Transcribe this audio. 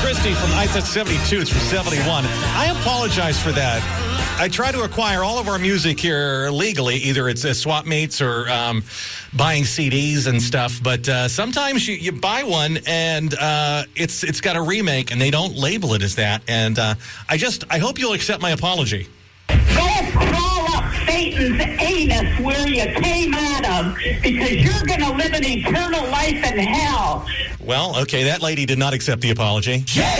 Christy from ISET 72 through 71. I apologize for that. I try to acquire all of our music here legally. Either it's swap meets or buying CDs and stuff. But sometimes you buy one and it's got a remake and they don't label it as that. And I hope you'll accept my apology. Go crawl up Satan's anus where you came out of, because you're going to live an eternal life in hell. Well, okay, that lady did not accept the apology.